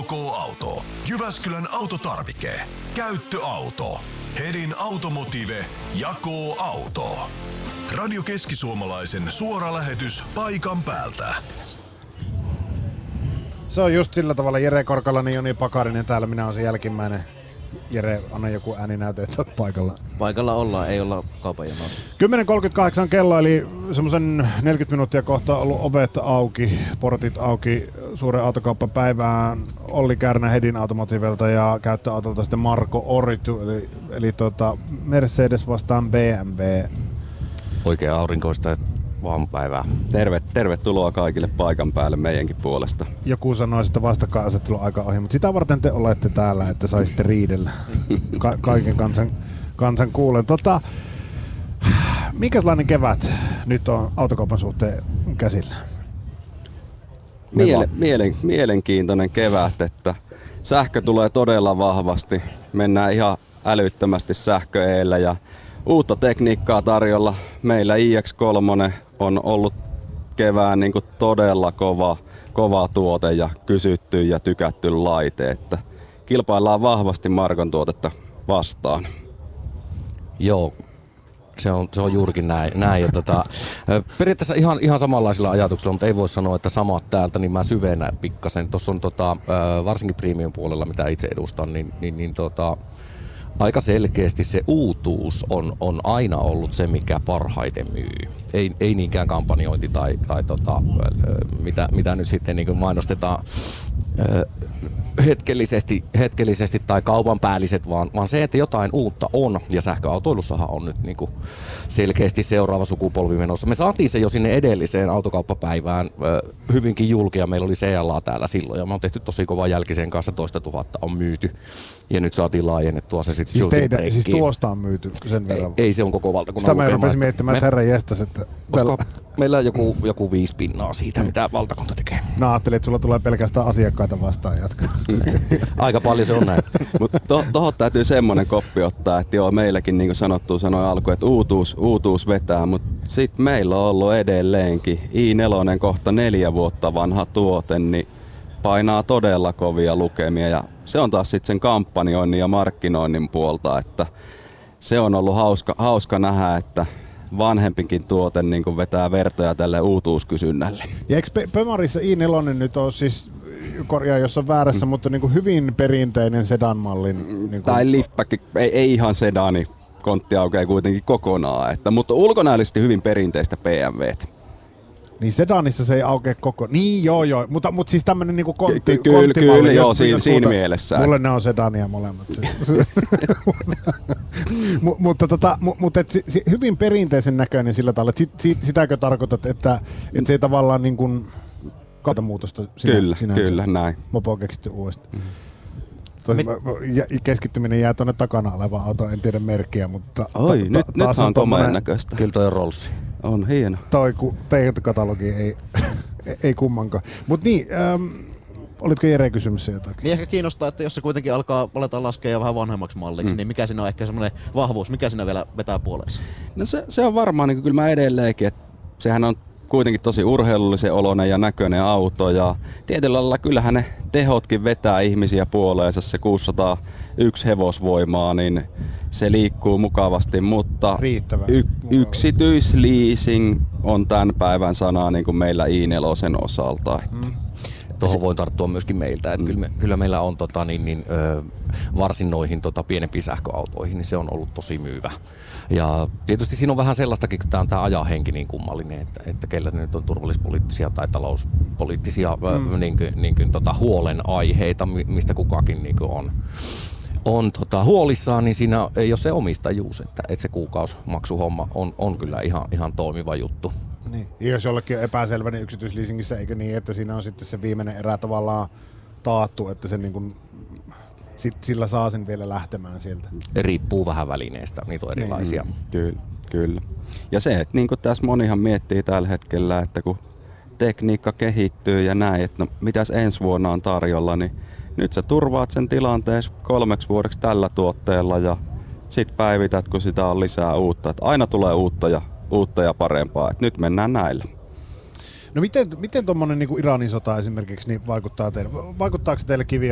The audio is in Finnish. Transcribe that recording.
Auto. Jyväskylän autotarvike. Käyttöauto. Hedin Automotive. Auto. Radio Keski-Suomalaisen suora lähetys paikan päältä. Se on just sillä tavalla Jere Korkalainen, Joni Pakarinen täällä. Minä olen se jälkimmäinen. Jere, anna joku ääninäyte, että olet paikalla. Paikalla ollaan, ei olla kaupan jonossa. 10.38 kello, eli semmoisen 40 minuuttia kohta ollut ovet auki, portit auki suuren autokauppapäivään. Olli Kärnä Hedin Automotivelta ja käyttöautolta sitten Marko Oritu, eli Mercedes vastaan BMW. Oikein aurinkoista aamupäivää. Tervetuloa kaikille paikan päälle meidänkin puolesta. Joku sanoi, että vastakkainasettelu aika ohi, mutta sitä varten te olette täällä, että saisitte riidellä kaiken kansan kuulen. Minkälainen kevät nyt on autokaupan suhteen käsillä? Mielenkiintoinen kevät, että sähkö tulee todella vahvasti. Mennään ihan älyttömästi sähköeellä ja uutta tekniikkaa tarjolla. Meillä iX3 on ollut kevään niin kuin todella kova tuote ja kysytty ja tykätty laite. Että kilpaillaan vahvasti Markon tuotetta vastaan. Joo, se on juurikin näin. Ja periaatteessa ihan samanlaisilla ajatuksilla, mutta ei voi sanoa, että samat täältä, niin mä syvennän pikkasen. Tuossa on varsinkin premium puolella, mitä itse edustan, niin aika selkeästi se uutuus on aina ollut se, mikä parhaiten myy. Ei niinkään kampanjointi tai mitä nyt sitten niin kuin mainostetaan hetkellisesti tai kaupan päälliset, vaan se, että jotain uutta on, ja sähköautoilussahan on nyt niin kuin selkeästi seuraava sukupolvi menossa. Me saatiin se jo sinne edelliseen autokauppapäivään hyvinkin julki, ja meillä oli CLA täällä silloin, ja me on tehty tosi kova jälkisen kanssa, 2 000 on myyty, ja nyt saatiin laajennettua se sitten siis tuosta on myyty sen verran? Ei se on koko valtakunnan sitä lukemaa. Sitä mä rupesin miettimään, että herra jestas, että meillä on joku 5 pinnaa siitä, mitä valtakunta tekee. No ajattelin, että sulla tulee pelkästään asiakkaita vastaan jatkaa. Aika paljon se on näin. Mutta tohon täytyy semmonen koppi ottaa, että joo, meilläkin niin kuin sanottu sanoi alkuun, että uutuus vetää, mutta sitten meillä on ollut edelleenkin i4 kohta 4 vuotta vanha tuote, niin painaa todella kovia lukemia ja se on taas sitten sen kampanjoinnin ja markkinoinnin puolta, että se on ollut hauska nähdä, että vanhempikin tuote niin kuin vetää vertoja tälle uutuuskysynnälle. Ja eikö Pemarissa i4 nyt on siis, korjaa jos on väärässä, mutta niin kuin hyvin perinteinen sedan-mallin? Niin kuin tai liftback, ei ihan sedani, kontti aukeaa kuitenkin kokonaan, mutta ulkonäöllisesti hyvin perinteistä BMWtä. Niin sedanissa se ei aukea koko. Niin joo, mutta siis tämmönen niinku konttimalli. Kyllä joo, siinä mielessä. Mulle ne on sedania molemmat. Mutta hyvin perinteisen näköinen sillä tavalla, että sitäkö tarkoitat, että se ei tavallaan niin kuin muutosta Kyllä, näin. Mopo keksitty uudestaan. Keskittyminen jää tuonne takana olevaan autoon, en tiedä merkkiä, mutta nyt on tommoinen näköistä. Kyllä toi on Rollsi. On hieno. Teidän katalogi ei kummankaan. Mutta niin, olitko Jere kysymässä jotakin? Niin ehkä kiinnostaa, että jos se kuitenkin aletaan laskea jo vähän vanhemmaksi malliksi, niin mikä siinä on ehkä semmoinen vahvuus, mikä siinä vielä vetää puoleensa? No se on varmaan, niin kyllä mä edelleenkin, että sehän on kuitenkin tosi urheilullisen oloinen ja näköinen auto ja tietyllä lailla kyllähän ne tehotkin vetää ihmisiä puoleensa, se 601 hevosvoimaa, niin se liikkuu mukavasti, mutta yksityisleasing on tämän päivän sana niin kuin meillä i4 osalta. Tuohon voin tarttua myöskin meiltä, että kyllä meillä on varsin noihin pienempiin sähköautoihin, niin se on ollut tosi myyvä. Ja tietysti siinä on vähän sellaistakin, kun tämä ajahenki niin kummallinen, että keillä nyt on turvallispoliittisia tai talouspoliittisia huolenaiheita, mistä kukakin niin on huolissaan, niin siinä ei ole se omistajuus, että se kuukausimaksuhomma on kyllä ihan toimiva juttu. Niin. Jos jollekin on epäselvä, niin yksityisleasingissä eikö niin, että siinä on sitten se viimeinen erä tavallaan taattu, että se niin kuin sillä saa sen vielä lähtemään sieltä. Riippuu vähän välineestä, niitä on erilaisia. Kyllä. Ja se, että niin kuin tässä monihan miettii tällä hetkellä, että kun tekniikka kehittyy ja näin, että no mitäs ensi vuonna on tarjolla, niin nyt sä turvaat sen tilanteen 3 vuodeksi tällä tuotteella ja sit päivität, kun sitä on lisää uutta. Että aina tulee uutta ja parempaa, että nyt mennään näillä. No miten tuommoinen niin kuin Iranin sota esimerkiksi niin vaikuttaa teille? Vaikuttaako se teille kivi